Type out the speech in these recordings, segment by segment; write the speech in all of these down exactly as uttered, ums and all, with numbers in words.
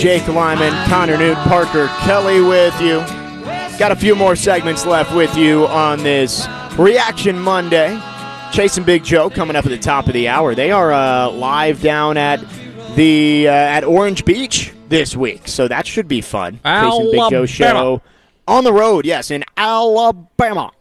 Jake Lyman, Connor Newt, Parker Kelly with you. Got a few more segments left with you on this Reaction Monday. Chase and Big Joe coming up at the top of the hour. They are uh, live down at the uh, at Orange Beach this week, so that should be fun. Alabama. Chase and Big Joe show on the road, yes, in Alabama.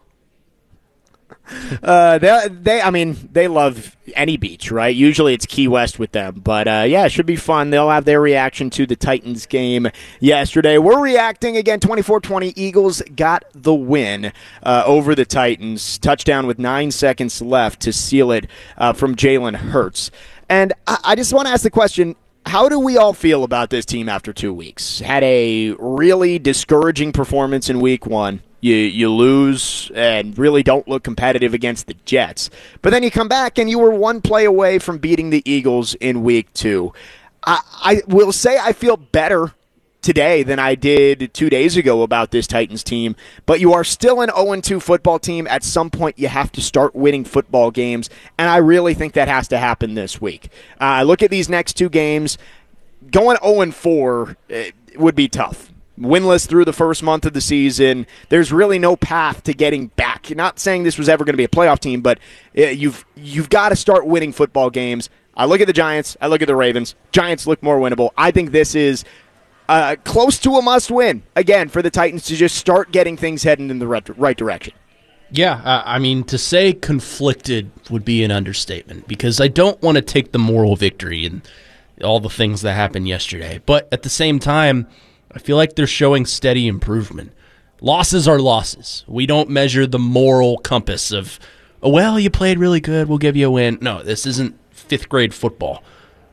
Uh, they, they, I mean, they love any beach, right? Usually it's Key West with them, but uh, yeah, it should be fun. They'll have their reaction to the Titans game yesterday. We're reacting again. twenty-four twenty Eagles got the win uh, over the Titans. Touchdown with nine seconds left to seal it uh, from Jalen Hurts. And I, I just want to ask the question: how do we all feel about this team after two weeks? Had a really discouraging performance in week one. You you lose and really don't look competitive against the Jets. But then you come back and you were one play away from beating the Eagles in week two. I, I will say I feel better today than I did two days ago about this Titans team. But you are still an oh and two football team. At some point you have to start winning football games. And I really think that has to happen this week. I uh, look at these next two games. Going oh and four would be tough. Winless through the first month of the season, there's really no path to getting back. You're not saying this was ever going to be a playoff team, but you've you've got to start winning football games. I look at the Giants. I look at the Ravens. Giants look more winnable. I think this is uh, close to a must-win, again, for the Titans to just start getting things heading in the right, right direction. Yeah, uh, I mean, to say conflicted would be an understatement because I don't want to take the moral victory in all the things that happened yesterday. But at the same time, I feel like they're showing steady improvement. Losses are losses. We don't measure the moral compass of, oh, well, you played really good, we'll give you a win. No, this isn't fifth grade football.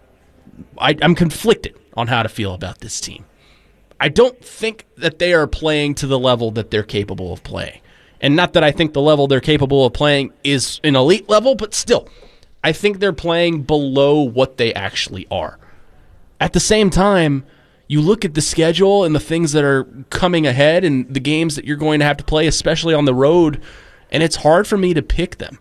I, I'm conflicted on how to feel about this team. I don't think that they are playing to the level that they're capable of playing. And not that I think the level they're capable of playing is an elite level, but still, I think they're playing below what they actually are. At the same time, you look at the schedule and the things that are coming ahead and the games that you're going to have to play, especially on the road, and it's hard for me to pick them.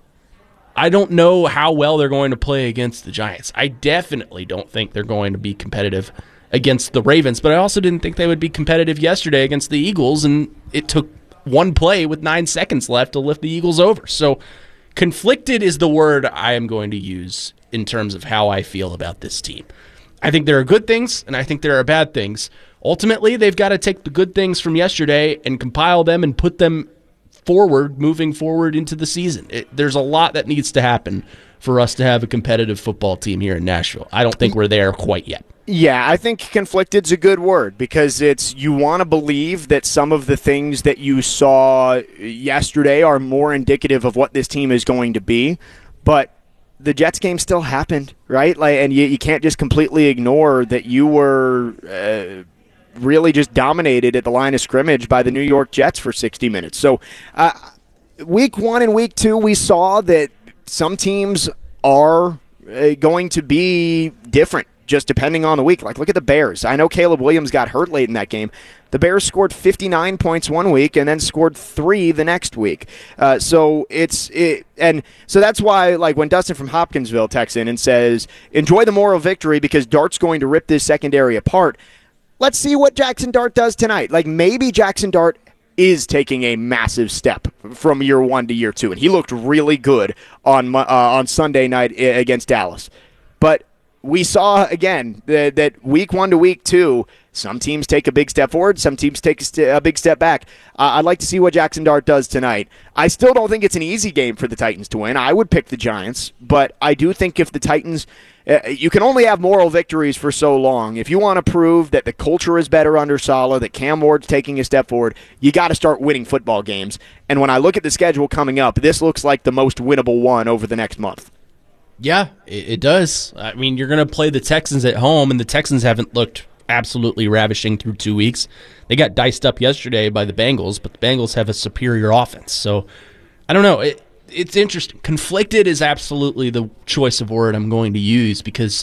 I don't know how well they're going to play against the Giants. I definitely don't think they're going to be competitive against the Ravens, but I also didn't think they would be competitive yesterday against the Eagles, and it took one play with nine seconds left to lift the Eagles over. So conflicted is the word I am going to use in terms of how I feel about this team. I think there are good things, and I think there are bad things. Ultimately, they've got to take the good things from yesterday and compile them and put them forward, moving forward into the season. It, there's a lot that needs to happen for us to have a competitive football team here in Nashville. I don't think we're there quite yet. Yeah, I think conflicted's a good word because it's you want to believe that some of the things that you saw yesterday are more indicative of what this team is going to be, but the Jets game still happened, right? Like, and you, you can't just completely ignore that you were uh, really just dominated at the line of scrimmage by the New York Jets for sixty minutes. So uh, week one and week two, we saw that some teams are uh, going to be different just depending on the week. Like, look at the Bears. I know Caleb Williams got hurt late in that game. The Bears scored fifty-nine points one week and then scored three the next week. Uh, so it's it, and so that's why, like, when Dustin from Hopkinsville texts in and says, "Enjoy the moral victory because Dart's going to rip this secondary apart." Let's see what Jackson Dart does tonight. Like, maybe Jackson Dart is taking a massive step from year one to year two, and he looked really good on uh, on Sunday night against Dallas. But we saw, again, that, that week one to week two, some teams take a big step forward, some teams take a, st- a big step back. Uh, I'd like to see what Jackson Dart does tonight. I still don't think it's an easy game for the Titans to win. I would pick the Giants, but I do think if the Titans, uh, you can only have moral victories for so long. If you want to prove that the culture is better under Saleh, that Cam Ward's taking a step forward, you got to start winning football games. And when I look at the schedule coming up, this looks like the most winnable one over the next month. Yeah, it, it does. I mean, you're going to play the Texans at home, and the Texans haven't looked absolutely ravishing through two weeks. They got diced up yesterday by the Bengals, but the Bengals have a superior offense. So, I don't know. It, it's interesting. Conflicted is absolutely the choice of word I'm going to use because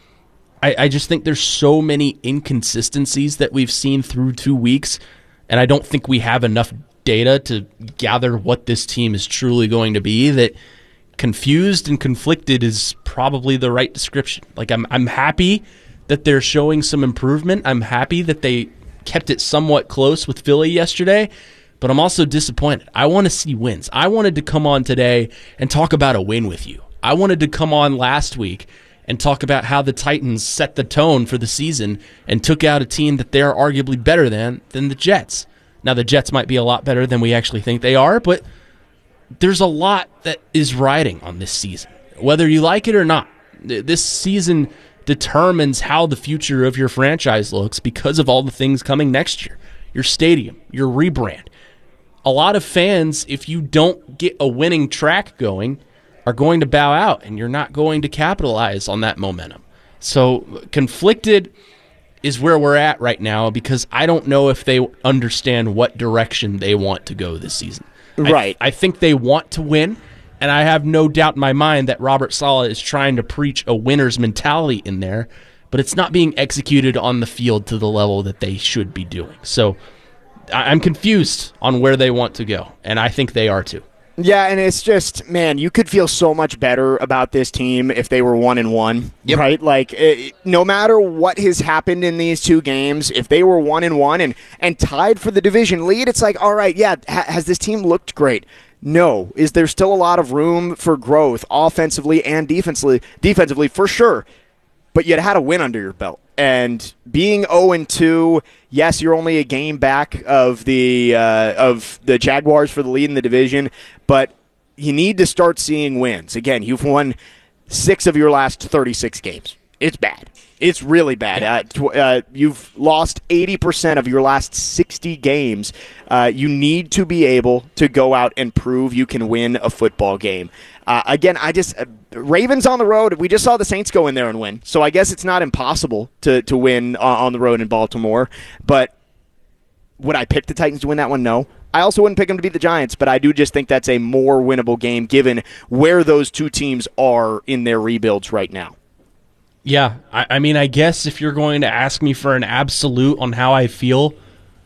I, I just think there's so many inconsistencies that we've seen through two weeks, and I don't think we have enough data to gather what this team is truly going to be that confused and conflicted is probably the right description. Like, I'm I'm happy that they're showing some improvement. I'm happy that they kept it somewhat close with Philly yesterday, but I'm also disappointed. I want to see wins. I wanted to come on today and talk about a win with you. I wanted to come on last week and talk about how the Titans set the tone for the season and took out a team that they're arguably better than than the Jets. Now, the Jets might be a lot better than we actually think they are, but there's a lot that is riding on this season, whether you like it or not. This season determines how the future of your franchise looks because of all the things coming next year. Your stadium, your rebrand. A lot of fans, if you don't get a winning track going, are going to bow out, and you're not going to capitalize on that momentum. So conflicted is where we're at right now because I don't know if they understand what direction they want to go this season. Right. I, I think they want to win, and I have no doubt in my mind that Robert Saleh is trying to preach a winner's mentality in there, but it's not being executed on the field to the level that they should be doing. So I, I'm confused on where they want to go, and I think they are too. Yeah, and it's just, man, you could feel so much better about this team if they were one and one, yep. right? Like, it, no matter what has happened in these two games, if they were one and one and and tied for the division lead, it's like, all right, yeah, ha- has this team looked great? No. Is there still a lot of room for growth offensively and defensively? Defensively, for sure. But you had a win under your belt. And being oh and two, yes, you're only a game back of the uh, of the Jaguars for the lead in the division, but you need to start seeing wins. Again, you've won six of your last thirty-six games. It's bad. It's really bad. Uh, tw- uh, you've lost eighty percent of your last sixty games. Uh, you need to be able to go out and prove you can win a football game. Uh, again, I just uh, Ravens on the road. We just saw the Saints go in there and win, so I guess it's not impossible to to win uh, on the road in Baltimore. But would I pick the Titans to win that one? No. I also wouldn't pick them to beat the Giants, but I do just think that's a more winnable game given where those two teams are in their rebuilds right now. Yeah, I, I mean, I guess if you're going to ask me for an absolute on how I feel,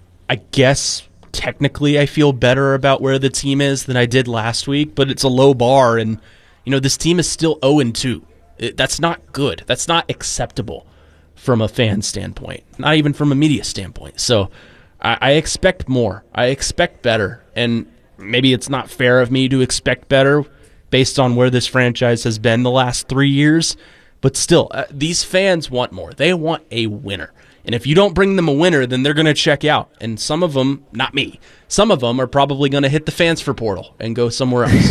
I guess technically I feel better about where the team is than I did last week, but it's a low bar, and you know this team is still oh and two. It, that's not good. That's not acceptable from a fan standpoint, not even from a media standpoint. So I, I expect more. I expect better, and maybe it's not fair of me to expect better based on where this franchise has been the last three years. But still, uh, these fans want more. They want a winner. And if you don't bring them a winner, then they're going to check out. And some of them, not me, some of them are probably going to hit the fans for portal and go somewhere else.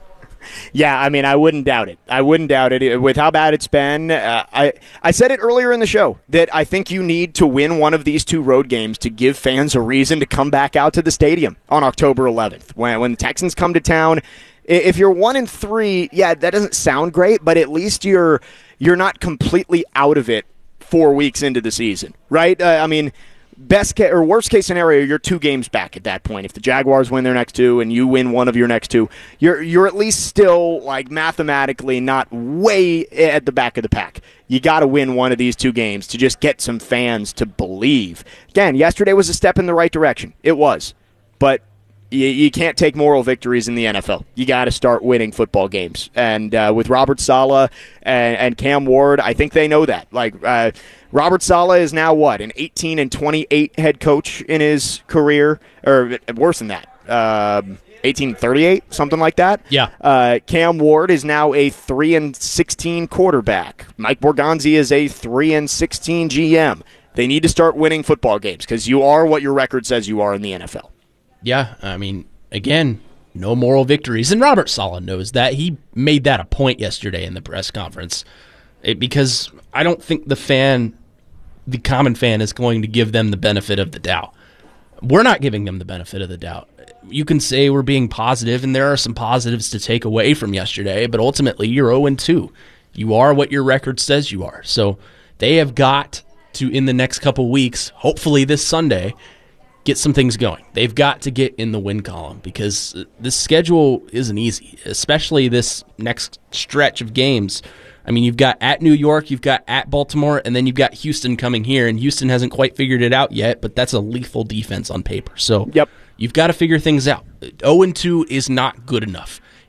Yeah, I mean, I wouldn't doubt it. I wouldn't doubt it. With how bad it's been, uh, I, I said it earlier in the show that I think you need to win one of these two road games to give fans a reason to come back out to the stadium on October eleventh. When, when the Texans come to town, if you're one and three, yeah, that doesn't sound great, but at least you're you're not completely out of it four weeks into the season, right? Uh, I mean, best case or worst case scenario, you're two games back at that point. If the Jaguars win their next two and you win one of your next two, you're you're at least still like mathematically not way at the back of the pack. You got to win one of these two games to just get some fans to believe. Again, yesterday was a step in the right direction. It was, but You, you can't take moral victories in the N F L. You got to start winning football games. And uh, with Robert Saleh and, and Cam Ward, I think they know that. Like uh, Robert Saleh is now what, an eighteen and twenty-eight head coach in his career, or worse than that, uh, eighteen thirty-eight, something like that. Yeah. Uh, Cam Ward is now a three and sixteen quarterback. Mike Borgonzi is a three and sixteen G M. They need to start winning football games because you are what your record says you are in the N F L. Yeah, I mean, again, no moral victories. And Robert Saleh knows that. He made that a point yesterday in the press conference it, because I don't think the fan, the common fan, is going to give them the benefit of the doubt. We're not giving them the benefit of the doubt. You can say we're being positive, and there are some positives to take away from yesterday, but ultimately you're oh and two. You are what your record says you are. So they have got to, in the next couple weeks, hopefully this Sunday, get some things going. They've got to get in the win column because this schedule isn't easy, especially this next stretch of games. I mean, you've got at New York, you've got at Baltimore, and then you've got Houston coming here, and Houston hasn't quite figured it out yet, but that's a lethal defense on paper. So yep. You've got to figure things out. oh and two is not good enough.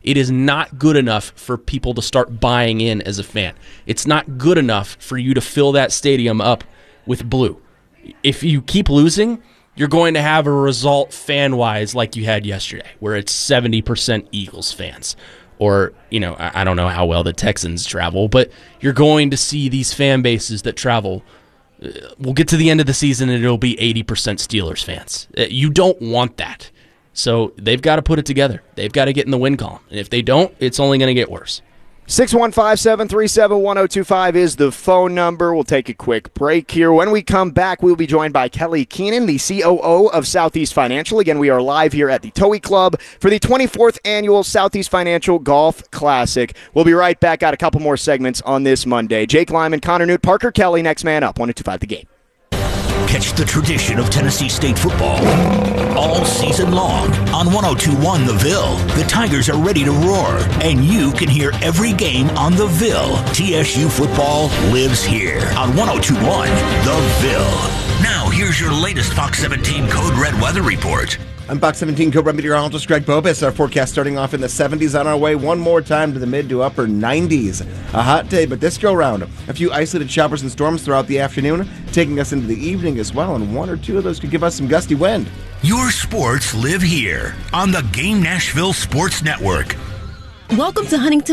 It is not good enough for people to start buying in as a fan. It's not good enough for you to fill that stadium up with blue. If you keep losing, you're going to have a result fan-wise like you had yesterday, where it's seventy percent Eagles fans. Or, you know, I don't know how well the Texans travel, but you're going to see these fan bases that travel. We'll get to the end of the season and it'll be eighty percent Steelers fans. You don't want that. So they've got to put it together. They've got to get in the win column. And if they don't, it's only going to get worse. six one five, seven three seven, one oh two five is the phone number. We'll take a quick break here. When we come back, we'll be joined by Kelly Keenan, the C O O of Southeast Financial. Again, we are live here at the Towie Club for the twenty-fourth Annual Southeast Financial Golf Classic. We'll be right back. Got a couple more segments on this Monday. Jake Lyman, Connor Newt, Parker Kelly, next man up, one oh two five The Game. Catch the tradition of Tennessee State football all season long on one oh two point one The Ville. The Tigers are ready to roar, and you can hear every game on The Ville. T S U football lives here on one oh two point one The Ville. Now, here's your latest Fox seventeen Code Red weather report. I'm Fox seventeen Code Red meteorologist Greg Bobis. Our forecast starting off in the seventies, on our way one more time to the mid to upper nineties. A hot day, but this go round, a few isolated showers and storms throughout the afternoon, taking us into the evening as well, and one or two of those could give us some gusty wind. Your sports live here on the Game Nashville Sports Network. Welcome to Huntington